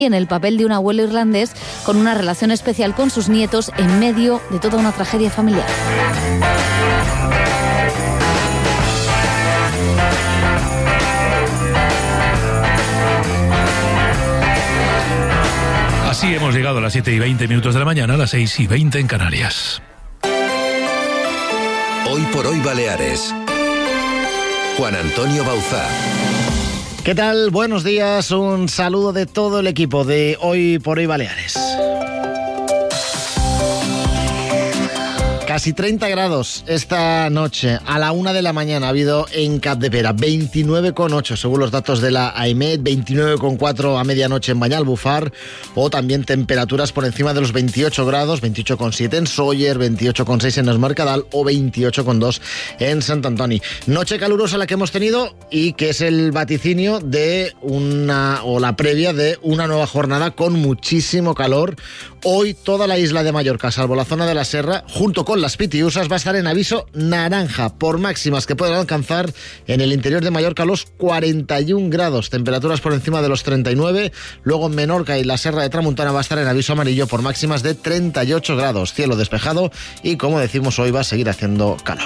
en el papel de un abuelo irlandés con una relación especial con sus nietos en medio de toda una tragedia familiar. Así hemos llegado a las 7:20 de la mañana, a las 6:20 en Canarias. Hoy por hoy Baleares. Juan Antonio Bauzá. ¿Qué tal? Buenos días, un saludo de todo el equipo de Hoy por Hoy Baleares. Casi 30 grados esta noche, a la 1 de la mañana ha habido en Capdepera, 29,8 según los datos de la AEMET, 29,4 a medianoche en Banyalbufar, o también temperaturas por encima de los 28 grados, 28,7 en Sóller, 28,6 en Es Mercadal o 28,2 en Sant Antoni. Noche calurosa la que hemos tenido y que es el vaticinio de la previa de una nueva jornada con muchísimo calor. Hoy toda la isla de Mallorca, salvo la zona de la Serra, junto con las Pitiusas, va a estar en aviso naranja por máximas que pueden alcanzar en el interior de Mallorca los 41 grados, temperaturas por encima de los 39. Luego en Menorca y la Serra de Tramuntana va a estar en aviso amarillo por máximas de 38 grados, cielo despejado y, como decimos, hoy va a seguir haciendo calor.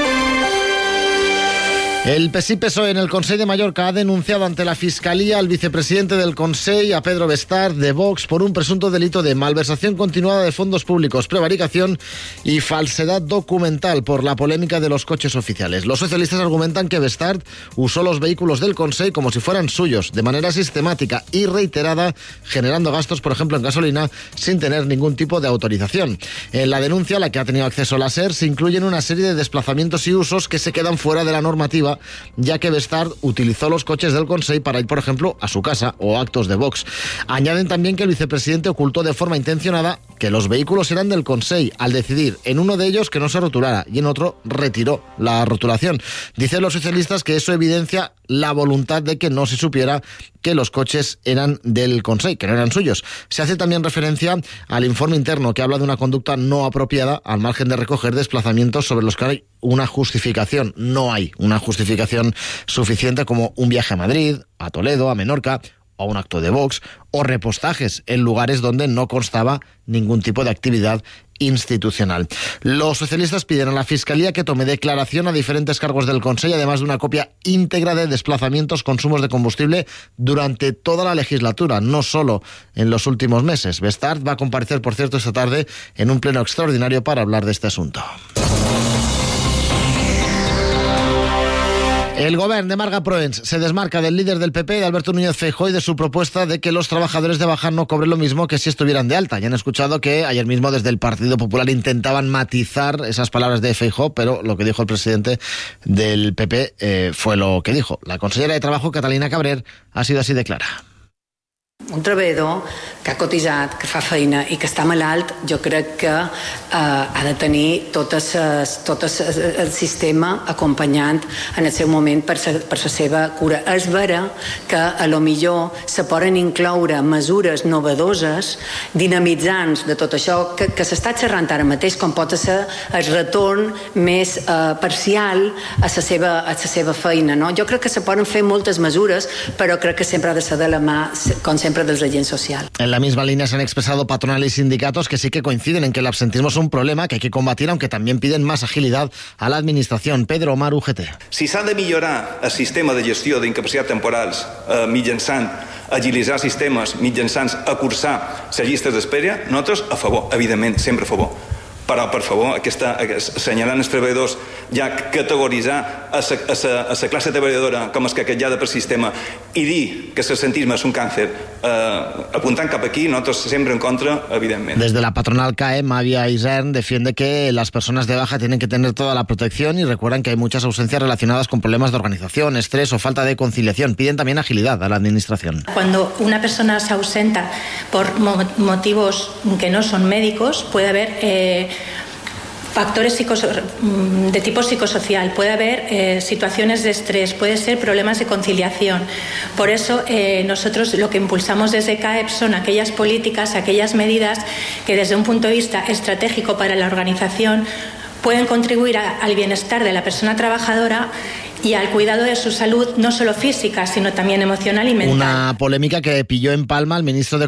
El PSI-PSOE en el Consell de Mallorca ha denunciado ante la Fiscalía al vicepresidente del Consell, a Pedro Bestard, de Vox, por un presunto delito de malversación continuada de fondos públicos, prevaricación y falsedad documental por la polémica de los coches oficiales. Los socialistas argumentan que Bestard usó los vehículos del Consell como si fueran suyos, de manera sistemática y reiterada, generando gastos, por ejemplo, en gasolina, sin tener ningún tipo de autorización. En la denuncia, a la que ha tenido acceso la SER, se incluyen una serie de desplazamientos y usos que se quedan fuera de la normativa, ya que Bestard utilizó los coches del Consell para ir, por ejemplo, a su casa o a actos de Vox. Añaden también que el vicepresidente ocultó de forma intencionada que los vehículos eran del Consell, al decidir en uno de ellos que no se rotulara y en otro retiró la rotulación. Dicen los socialistas que eso evidencia la voluntad de que no se supiera que los coches eran del Consell, que no eran suyos. Se hace también referencia al informe interno que habla de una conducta no apropiada al margen de recoger desplazamientos sobre los que hay una justificación. No hay una justificación suficiente, como un viaje a Madrid, a Toledo, a Menorca o a un acto de Vox, o repostajes en lugares donde no constaba ningún tipo de actividad institucional. Los socialistas piden a la Fiscalía que tome declaración a diferentes cargos del Consell, además de una copia íntegra de desplazamientos, consumos de combustible durante toda la legislatura, no solo en los últimos meses. Bestard va a comparecer, por cierto, esta tarde en un pleno extraordinario para hablar de este asunto. El Govern de Marga Proens se desmarca del líder del PP, de Alberto Núñez Feijóo, y de su propuesta de que los trabajadores de baja no cobren lo mismo que si estuvieran de alta. Ya han escuchado que ayer mismo desde el Partido Popular intentaban matizar esas palabras de Feijóo, pero lo que dijo el presidente del PP fue lo que dijo. La consellera de Trabajo, Catalina Cabrer, ha sido así de clara. Un treballador que ha cotitzat, que fa feina i que està malalt, jo crec que ha de tenir tot el sistema acompanyant en el seu moment per la seva cura. És vera que a lo millor se poden incloure mesures novedoses, dinamitzants de tot això que s'està xerrant ara mateix, com pot ser el retorn més parcial a la seva feina. No? Jo crec que se poden fer moltes mesures, però crec que sempre ha de ser de la mà, com sempre, dels agents socials. En la misma línea se han expresado patronal y sindicatos que sí que coinciden en que el absentismo es un problema que hay que combatir, aunque también piden más agilidad a la administración. Pedro Omar, UGT. Si s'ha de millorar el sistema de gestió d'incapacitats temporals mitjançant agilitzar sistemes, mitjançant acursar les llistes d'espera, nosaltres a favor, evidentment, sempre a favor. Però, per favor, assenyalant els treballadors, ja categoritzar a la classe treballadora com és quequetjada per sistema i dir que l'absentisme és un càncer, apuntant cap aquí, nosotros siempre en contra, evidentemente. Desde la patronal CAE, Mavia Isern defiende que las personas de baja tienen que tener toda la protección y recuerdan que hay muchas ausencias relacionadas con problemas de organización, estrés o falta de conciliación. Piden también agilidad a la administración. Cuando una persona se ausenta por motivos que no son médicos, puede haber factores de tipo psicosocial, puede haber situaciones de estrés, puede ser problemas de conciliación. Por eso nosotros lo que impulsamos desde CAEP son aquellas políticas, aquellas medidas que desde un punto de vista estratégico para la organización pueden contribuir al bienestar de la persona trabajadora y al cuidado de su salud, no solo física, sino también emocional y mental. Una polémica que pilló en Palma al ministro de